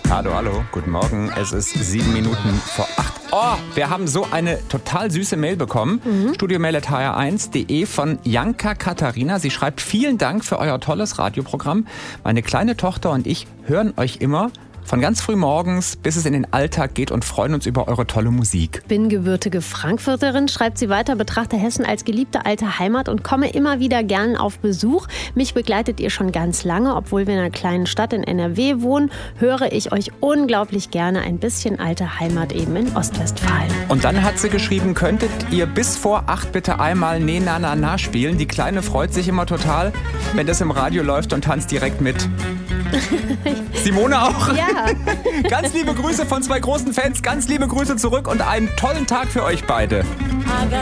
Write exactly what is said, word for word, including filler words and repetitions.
Hallo, hallo, guten Morgen. Es ist sieben Minuten vor acht. Oh, wir haben so eine total süße Mail bekommen. Mhm. studiomail at h r eins punkt d e von Janka Katharina. Sie schreibt, vielen Dank für euer tolles Radioprogramm. Meine kleine Tochter und ich hören euch immer von ganz früh morgens, bis es in den Alltag geht und freuen uns über eure tolle Musik. Bin gebürtige Frankfurterin, schreibt sie weiter, betrachte Hessen als geliebte alte Heimat und komme immer wieder gern auf Besuch. Mich begleitet ihr schon ganz lange, obwohl wir in einer kleinen Stadt in N R W wohnen, höre ich euch unglaublich gerne. Ein bisschen alte Heimat eben in Ostwestfalen. Und dann hat sie geschrieben, könntet ihr bis vor acht bitte einmal Ne Na Na Na spielen? Die Kleine freut sich immer total, wenn das im Radio läuft und tanzt direkt mit. Simone auch? Ja. Ganz liebe Grüße von zwei großen Fans, ganz liebe Grüße zurück und einen tollen Tag für euch beide.